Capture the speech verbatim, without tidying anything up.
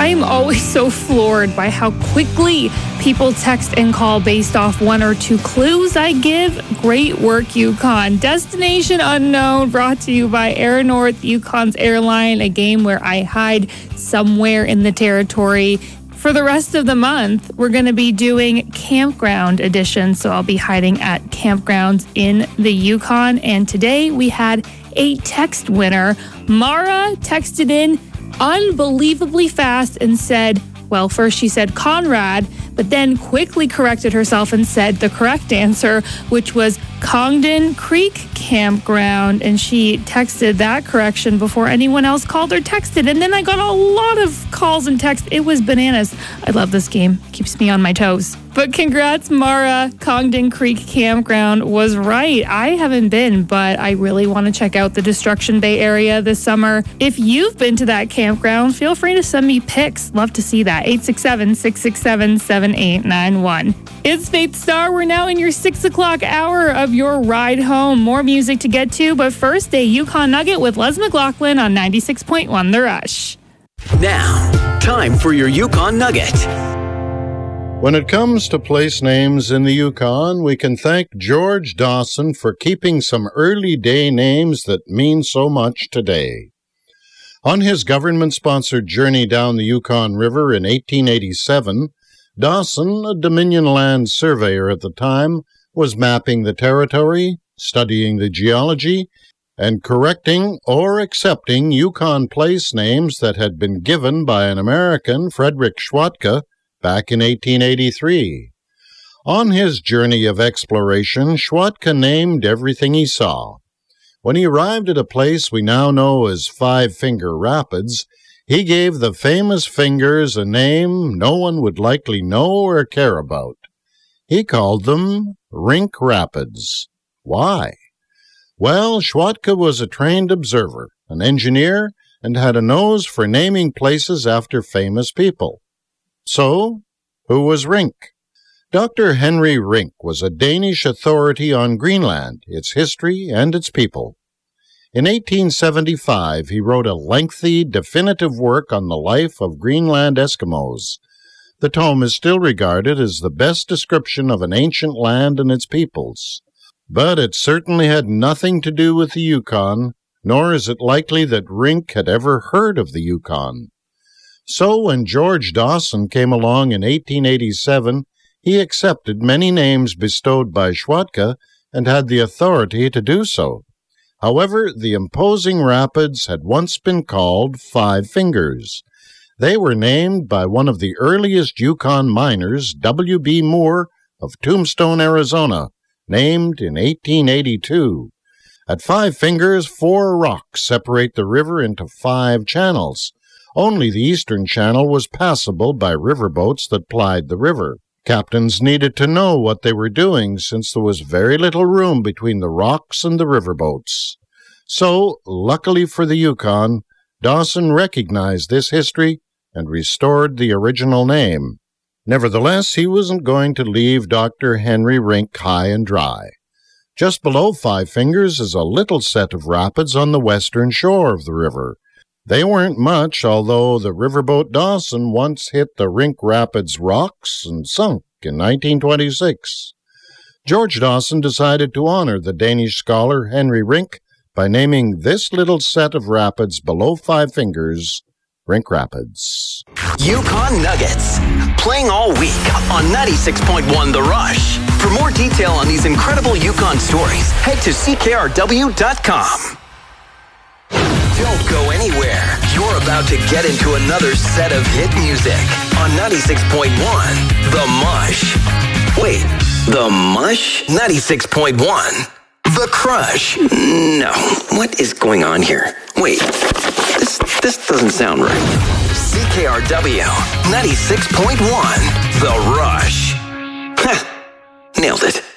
I am always so floored by how quickly people text and call based off one or two clues I give. Great work, Yukon. Destination Unknown, brought to you by Air North, Yukon's airline, a game where I hide somewhere in the territory. For the rest of the month, we're going to be doing campground edition, so I'll be hiding at campgrounds in the Yukon. And today we had a text winner. Mara texted in unbelievably fast and said, well, first she said Conrad, but then quickly corrected herself and said the correct answer, which was Congdon Creek Campground. And she texted that correction before anyone else called or texted. And then I got a lot of calls and texts. It was bananas. I love this game. Keeps me on my toes. But congrats, Mara. Congdon Creek Campground was right. I haven't been, but I really want to check out the Destruction Bay area this summer. If you've been to that campground, feel free to send me pics. Love to see that. eight six seven, six six seven, seven eight nine one. It's Faith Star. We're now in your six o'clock hour of your ride home. More music to get to, but first, a Yukon Nugget with Les McLaughlin on ninety-six point one The Rush. Now, time for your Yukon Nugget. When it comes to place names in the Yukon, we can thank George Dawson for keeping some early day names that mean so much today. On his government-sponsored journey down the Yukon River in eighteen eighty-seven, Dawson, a Dominion land surveyor at the time, was mapping the territory, studying the geology, and correcting or accepting Yukon place names that had been given by an American, Frederick Schwatka, back in eighteen eighty-three. On his journey of exploration, Schwatka named everything he saw. When he arrived at a place we now know as Five Finger Rapids, he gave the famous fingers a name no one would likely know or care about. He called them Rink Rapids. Why? Well, Schwatka was a trained observer, an engineer, and had a nose for naming places after famous people. So, who was Rink? Doctor Henry Rink was a Danish authority on Greenland, its history, and its people. In eighteen seventy-five, he wrote a lengthy, definitive work on the life of Greenland Eskimos. The tome is still regarded as the best description of an ancient land and its peoples. But it certainly had nothing to do with the Yukon, nor is it likely that Rink had ever heard of the Yukon. So when George Dawson came along in eighteen eighty-seven, he accepted many names bestowed by Schwatka and had the authority to do so. However, the imposing rapids had once been called Five Fingers. They were named by one of the earliest Yukon miners, W B Moore of Tombstone, Arizona, named in eighteen eighty-two. At Five Fingers, four rocks separate the river into five channels. Only the eastern channel was passable by riverboats that plied the river. Captains needed to know what they were doing since there was very little room between the rocks and the riverboats. So, luckily for the Yukon, Dawson recognized this history and restored the original name. Nevertheless, he wasn't going to leave Doctor Henry Rink high and dry. Just below Five Fingers is a little set of rapids on the western shore of the river. They weren't much, although the riverboat Dawson once hit the Rink Rapids rocks and sunk in nineteen twenty-six. George Dawson decided to honor the Danish scholar Henry Rink by naming this little set of rapids below Five Fingers Rink Rapids. Yukon Nuggets, playing all week on ninety-six point one The Rush. For more detail on these incredible Yukon stories, head to C K R W dot com. Don't go anywhere. You're about to get into another set of hit music on ninety-six point one The Mush. Wait, The Mush? ninety-six point one The Crush. No, what is going on here? Wait, this this doesn't sound right. C K R W ninety-six point one The Rush. Nailed it.